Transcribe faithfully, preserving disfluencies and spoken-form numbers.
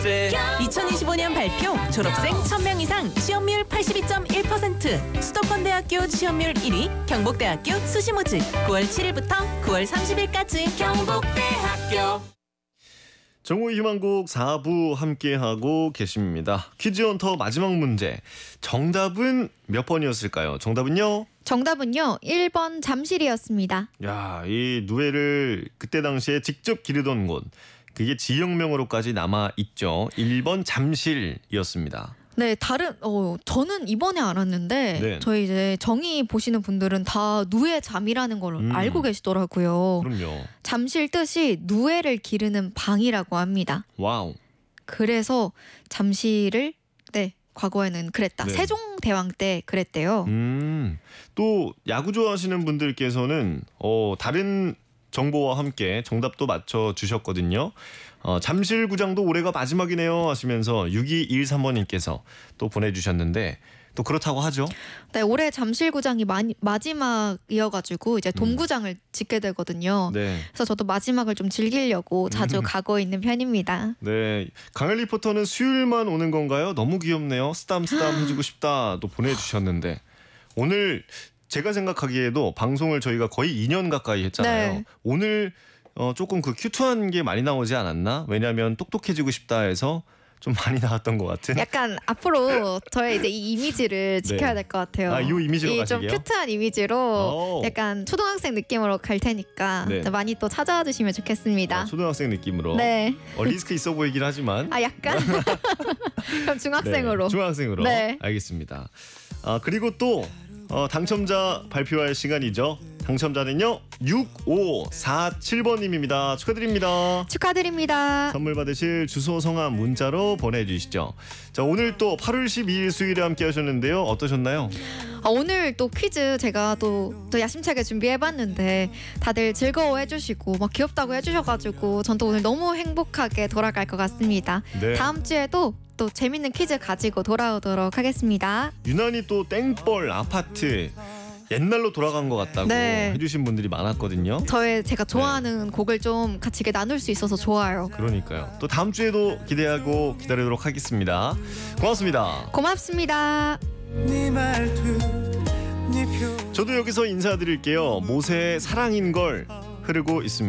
이천이십오 년 발표 졸업생 천 명 이상 취업률 팔십이 점 일 퍼센트 수도권대학교 취업률 일 위 경북대학교 수시모집 구월 칠일부터 구월 삼십일까지 경북대학교. 정오의 희망곡 사 부 함께하고 계십니다. 퀴즈 헌터 마지막 문제. 정답은 몇 번이었을까요? 정답은요? 정답은요. 일 번 잠실이었습니다. 야, 이 누에를 그때 당시에 직접 기르던 곳. 그게 지역명으로까지 남아있죠. 일 번 잠실이었습니다. 네, 다른 어 저는 이번에 알았는데 네. 저희 이제 정의 보시는 분들은 다 누에 잠이라는 걸 음. 알고 계시더라고요. 그럼요. 잠실 뜻이 누에를 기르는 방이라고 합니다. 와우. 그래서 잠실을 네 과거에는 그랬다. 네. 세종대왕 때 그랬대요. 음, 또 야구 좋아하시는 분들께서는 어, 다른 정보와 함께 정답도 맞춰주셨거든요. 어, 잠실구장도 올해가 마지막이네요 하시면서 육이일삼 번님께서 또 보내주셨는데 또 그렇다고 하죠. 네, 올해 잠실구장이 마니, 마지막이어가지고 이제 돔구장을 음. 짓게 되거든요. 네. 그래서 저도 마지막을 좀 즐기려고 자주 음. 가고 있는 편입니다. 네, 강엘 리포터는 수요일만 오는 건가요? 너무 귀엽네요. 쓰담쓰담 해주고 싶다 또 보내주셨는데 오늘 제가 생각하기에도 방송을 저희가 거의 이 년 가까이 했잖아요. 네. 오늘 어, 조금 그 큐트한 게 많이 나오지 않았나? 왜냐하면 똑똑해지고 싶다 해서 좀 많이 나왔던 것 같은. 약간 앞으로 저의 이제 이 이미지를 지켜야 될 것 같아요. 아, 이 이미지로 이 좀 가시게요? 큐트한 이미지로 오. 약간 초등학생 느낌으로 갈 테니까 네. 많이 또 찾아와 주시면 좋겠습니다. 아, 초등학생 느낌으로. 네. 어, 리스크 있어 보이긴 하지만. 아 약간 그럼 중학생으로. 네, 중학생으로. 네. 알겠습니다. 아, 그리고 또 어, 당첨자 발표할 시간이죠. 당첨자는요 육오사칠 번님입니다. 축하드립니다. 축하드립니다. 선물 받으실 주소 성함 문자로 보내주시죠. 자, 오늘 또 팔월 십이일 수요일에 함께 하셨는데요. 어떠셨나요? 아, 오늘 또 퀴즈 제가 또, 또 야심차게 준비해봤는데 다들 즐거워해주시고 막 귀엽다고 해주셔가지고 전 또 오늘 너무 행복하게 돌아갈 것 같습니다. 네. 다음 주에도 또 재밌는 퀴즈 가지고 돌아오도록 하겠습니다. 유난히 또 땡벌 아파트 옛날로 돌아간 것 같다고 네. 해주신 분들이 많았거든요. 저의 제가 좋아하는 네. 곡을 좀 같이 나눌 수 있어서 좋아요. 그러니까요. 또 다음 주에도 기대하고 기다리도록 하겠습니다. 고맙습니다. 고맙습니다. 저도 여기서 인사드릴게요. 모세의 사랑인 걸 흐르고 있습니다.